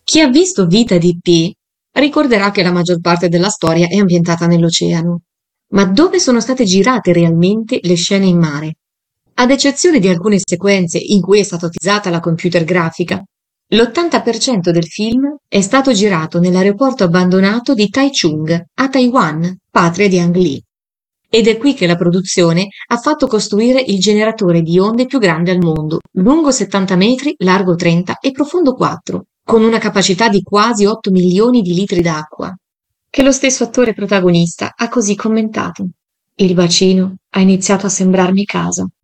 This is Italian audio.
Chi ha visto Vita di Pi ricorderà che la maggior parte della storia è ambientata nell'oceano. Ma dove sono state girate realmente le scene in mare? Ad eccezione di alcune sequenze in cui è stata utilizzata la computer grafica, l'80% del film è stato girato nell'aeroporto abbandonato di Taichung, a Taiwan, patria di Ang Lee. Ed è qui che la produzione ha fatto costruire il generatore di onde più grande al mondo, lungo 70 metri, largo 30 e profondo 4, con una capacità di quasi 8 milioni di litri d'acqua, che lo stesso attore protagonista ha così commentato. Il bacino ha iniziato a sembrarmi casa.